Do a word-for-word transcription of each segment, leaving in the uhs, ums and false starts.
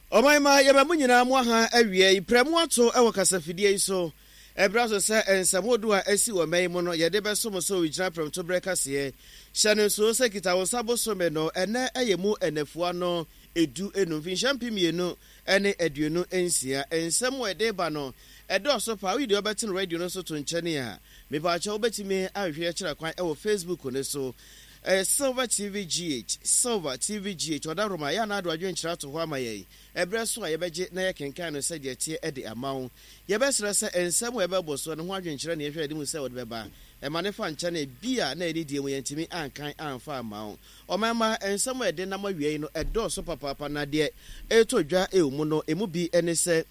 Omaima yamamunyina mu ha awie premu ato e wakasafidie so ebrazo se ensamodu a esi wo mai mu no yede beso so wigina prem to breka se hyane so se kita wo sabo so me no ene eyemu enafua no edu enu finshampi mienu ene eduenu ensia ensam wede ba no edo so pa video betin radio no so to nchene a me ba cha obetimi ahwe kira kwan e wo Facebook ne so Eh, Silver T V G H, Silver T V G H, Oda Roma, ya na adu adwen kira to ho amaye. Ebre so a yebeje na ye kenkan no se de tie e de amawo. Yebesere se ensem we bebo so no ho adwen kira na ye hwe de mu se wo de beba. E mane fa ncha na bia na edi die mu yentimi ankan anfa amawo. Omama ensem we de na mawie no edo so papa papa na de e to dwa e omu no emu bi ene se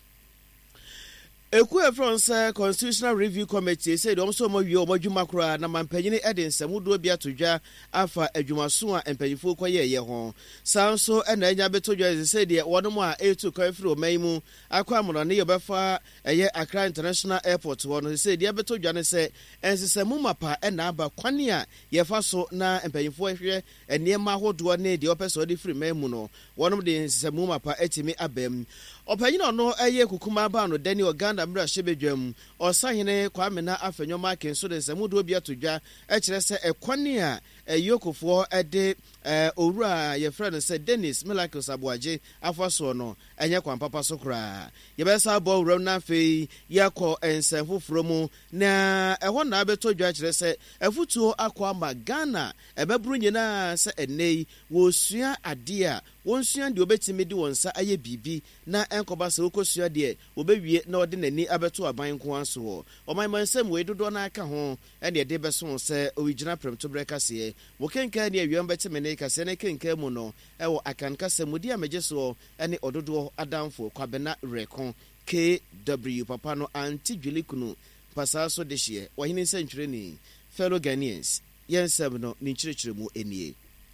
Eku France Constitutional Review Committee said also mo wi omodwuma kura na mampanyini ede nsamudo bia todwa afa adwumaso a empanyifo koye ye ho sanso ena anya betodwa said ye wono a etu kan firi omaimu akwa amono ne yobefa eye Accra International Airport wono said ye betodwa ne se ensesemu mapa ena aba kwane a ye fa so na empanyifo hwe eniema hodo ne de opeso de firi maimu no wono de ensesemu mapa etimi abam opanyina no eye kukuma ba no Dani Oganda mra shebedwam osahene Kwame na afanyoma kenso de samudo bia todwa e kire se ekwane a eyokofo ede owura ye friend se Dennis Milakos Abuaje afaso no enye kwampapa so kra ye be sa bo owura na fe yakọ ensen foforo mu na eho na betodwa kire se efutuo akwa ma Ghana ebeburu nyina se enei wo sua ade a wonsua de obetimi de wonsa aye bibi na enkoba se okosua de obewie na ode nani abeto aban ko anso ho oman nsem we dodo na aka ho ene de beso se original prem to breka se wo kenka ne awiam betime ne kase ne kenka mu no ewo akanka se mudi amege so ene ododo adamfo kwabena rekon K W papa no anti dwelikunu pasa so de hye wahini sentwere ni fellow Ghanaians yensem no ni chirechire mu enie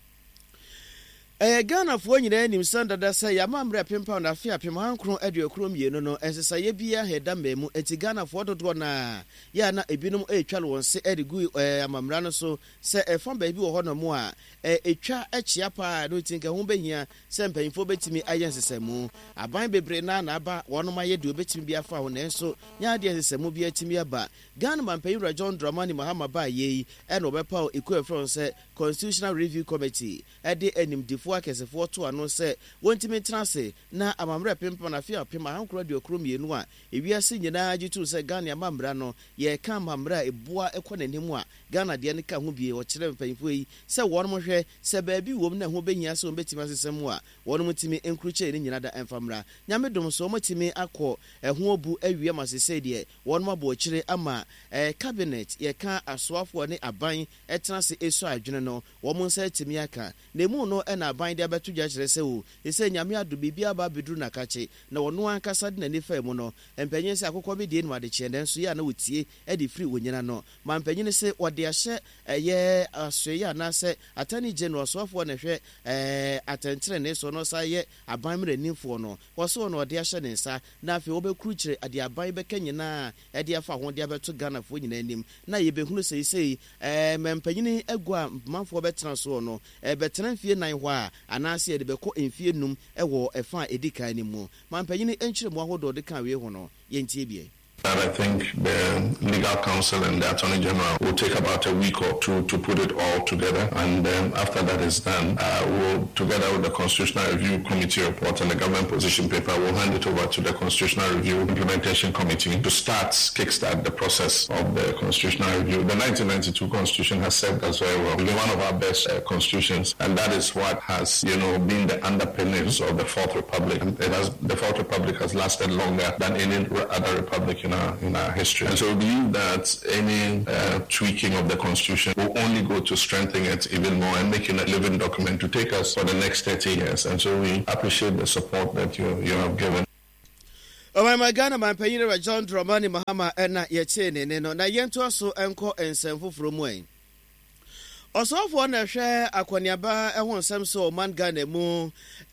Eh Ghana fo nyina anim sandada say yamamre pempa na afia pem hankron aduokro mienu no ensesa ye bia heda memu enti Ghana fo dodo na ya na ebinum etwale wonse edigu eh amamra no so se efon ba bi wo hono mu a eh etwa achia pa no tinka ho behia se mpanfo betimi ayensesemu aban bebre na na aba wono maye de obetimi bia fa ho na enso nya de ensesemu bia timi aba Ghana manpanyi John Dramani Mahama ba ye e no bepa eku France Constitutional Review Committee e de enim fo akesefo to ano se wontimi transe na amamre pempa na fia pema hankro de okro mienu a ewiase nyina gitu se Ghana amamra no ye ka amamra eboa ekonanimu a Ghana de ne ka ho bie wo kire mpanyfo yi se won mo hwe se baabi wom na ho behia se ombetimi asesemu a won mutimi enkruche ni nyina da enfamra nyame dom so mutimi akọ eho obu awie masese de won mabo kire ama eh cabinet ye ka asoafo ne aban etranse eso adwene no wo mo nsa timi aka nemu no ena ban de abetu gya kire se wo ese nyame ado bibia ba bedru na kache na wono ankasa de na ne fa mu no empanyin se akokọ bi de no ade kye den so ya na wotie e de free wonyina no ma empanyin se ode ahye eye asoye na se atani general so afọ na hwe eh atentere ne so no sa ye aban mre nifo no wo so no ode ahye ne nsa na afi obekuru kire ade aban bekanyina e de afa ho de abetu Ghana fo nyina anim na ye behunu sei sei eh mempanyin agua manfo betena so no e betena fie nan ho a anase de beko enfie num ewo efa edika ni mu mampanyini enchire mu ahodo de kan we ho no yentie bie. I think the legal counsel and the attorney general will take about a week or two to put it all together, and then after that is done, uh, we'll, together with the Constitutional Review Committee report and the government position paper, we'll hand it over to the Constitutional Review Implementation Committee to start, kickstart the process of the Constitutional Review. The nineteen ninety-two Constitution has served us very well. It's been one of our best uh, constitutions, and that is what has, you know, been the underpinnings of the Fourth Republic. And it has, the Fourth Republic has lasted longer than any other republic in our, in our history. And so we believe that any uh, tweaking of the Constitution will only go to strengthen it even more and making a living document to take us for the next thirty years. And so we appreciate the support that you, you have given. Oh my Ghana man paying John Dramani Mahama ena yechene ne no na yento so enko ensemfo from when Also for na hwe akwaniaba ehon nsem so man Ghana mu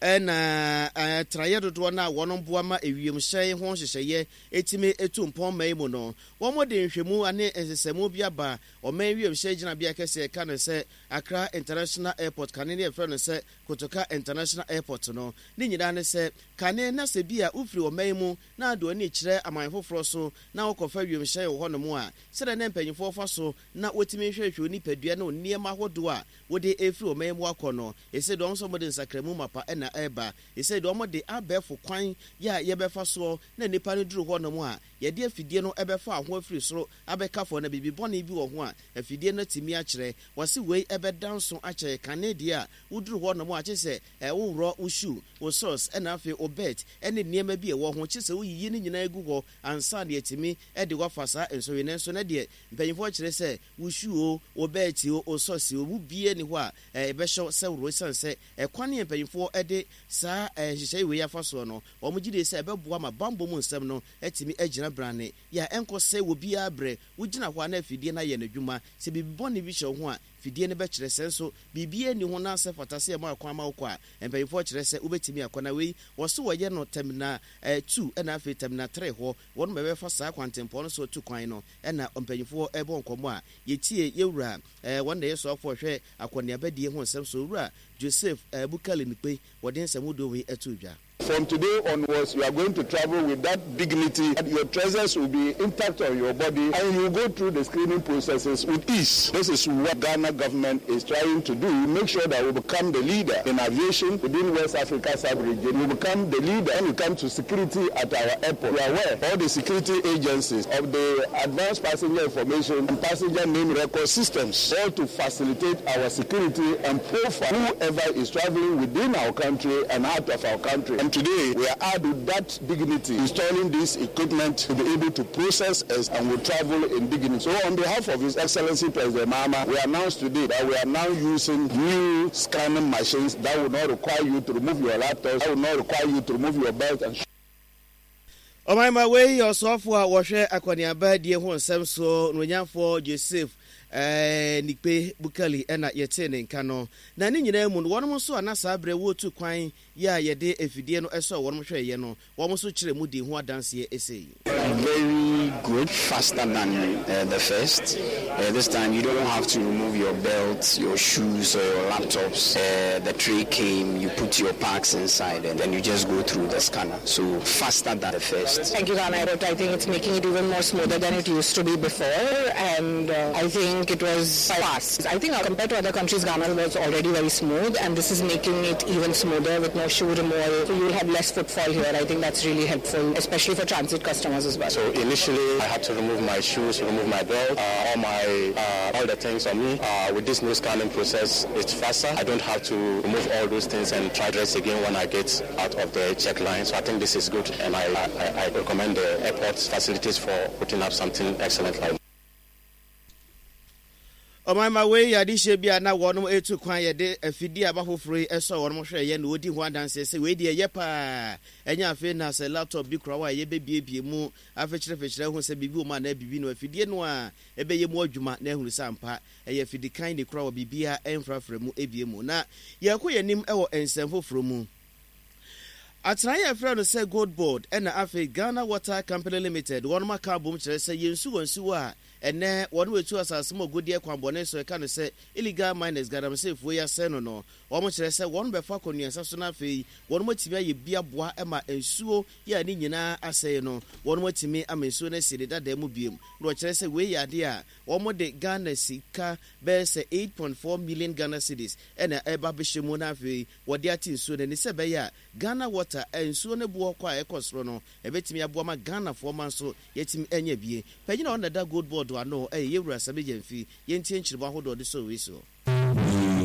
na trayedo na wono boama ewiem hye ho hyehyeye etime etumpon mai mu no wo mode nhwemu ane ensesemu bi aba o man wiem hye gina bia kese ka no se Accra International Airport kanene efre no se Kotoka International Airport no ni nyida ne se kane na se bia ufiri o man mu na ado ni kire amanfoforo so na wokofa wiem hye wo no mu a se de ne mpanyifo fa so na wotime hwehwe ni padua na oniema hodo a wode efiri o man mu akono ese do nso mode nsakramu mapa na eba ese do mode abefo kwan ya yebefa so na nipa no duru ho no mu a yede afidie no ebefa ho afiri soro abekafo na bibi bone bi wo ho a afidie no timi a kire wase wei ebedanso a kire kanedi a wuduru ho no mu a kise e wo ro wo shoe wo socks na afi wo bet ene niema bi e wo ho kise wo yiyi ni nyina egu ho ansa de etimi e de wafasa enso we nenso na de mpanyifo kire se wo shoe o wo bet o wo socks o bie ni ho a ebehyo se wo sanse e kwane mpanyifo e de sa hyehyɛ we yafa so no wo mo gide se ebeboa ma bambo mu nsɛm no etimi agina brane ya enko se wo bia bre wo gina ho na afidie na ye n'adwuma se bibibɔne bi hyɛ ho a fidie ne be kyerɛ sɛ nso bibie ni ho na sɛ fatase ma akwa ma wo a mpanyifo kyerɛ sɛ wobetimi akwana wei wo so wo ye no terminal two na afi terminal three ho won be be fa sa kwantempɔ no so tu kwan no na mpanyifo ɛbɔ nkɔmɔ a yetie yewura won na yeso afɔ hwɛ akɔne abadie ho nsɛm so wura Joseph Bukali Nikpe wodin samudo we etudwa. From today onwards, you are going to travel with that dignity, and your presence will be intact on your body, and you will go through the screening processes with ease. This is what Ghana government is trying to do. Make sure that we become the leader in aviation within West Africa sub-region. We become the leader when it comes to security at our airport. We are aware all the security agencies of the advanced passenger information and passenger name record systems, all to facilitate our security and profile whoever is traveling within our country and out of our country. And today, we are adding that dignity, installing this equipment to be able to process us and will travel in dignity. So on behalf of His Excellency President Mahama, we announced today that we are now using new scanning machines that will not require you to remove your laptops, that will not require you to remove your belt and O my my way your software wo hwe akwaniaba die ho nsɛm so nonyafo Joseph eh Nikpe Bukali ena yete ne nka no na ne nyina mu no wonom so anasa abre wo tu kwan ya yede efidie no eso wonom hwe ye no wonom so kire mu di ho adanse esei. Very good, faster than uh, the first. Uh, this time you don't have to remove your belts, your shoes, or your laptops. Uh, the tray came, you put your packs inside, and then you just go through the scanner. So faster than the first. Thank you, Ghana. I think it's making it even more smoother than it used to be before, and uh, I think it was fast. I think compared to other countries, Ghana was already very smooth, and this is making it even smoother with no shoe removal. So you will have less footfall here. I think that's really helpful, especially for transit customers as well. So initially, I had to remove my shoes, remove my belt, uh, all my uh, all the things on me. Uh, with this new scanning process, it's faster. I don't have to remove all those things and try dress again when I get out of the check line. So I think this is good, and I I, I recommend the airport's facilities for putting up something excellent like. O my my way ya di shebia na wonom etu kwan ye de afidi abafoforo eso wonom hwe ye na odi ho adanse se we de ye pa enya afi na se laptop bi kura wa ye bebiebie mu afechire fechire ho se bibi o ma na bibi no afidie no a ebe ye mu adwuma na ehuru sampa eye afidi kan de kura wa bibia enfrafra mu ebie mu na ye koye nim ewo ensemfoforo mu Atraya efra no se gold board ena afi Ghana Water Company Limited one ma ka bom kire se yensu wonsu a ene one wetu asase mo godie kwambone so e ka no se illegal miners gadam se fu ya se no no wo mo kire se one be fa konuansa so na afi one mo timi aye bia boa e ma ensuo ya ni nyina aseye no one mo timi amensuo na sire dada mu biem no kire se we ya de a wo mo de Ghana sika be se eight point four million Ghana cedis ena e ba be shemu na afi wo de atinsuo ne se be ya Ghana Water ensuo ne bo kwa e kosoro no e betimi aboa ma Ghana fo man so yetimi enya bie pagina on da gold board ano eh yewura sabe jemfi yentie nchirba hodo de so we so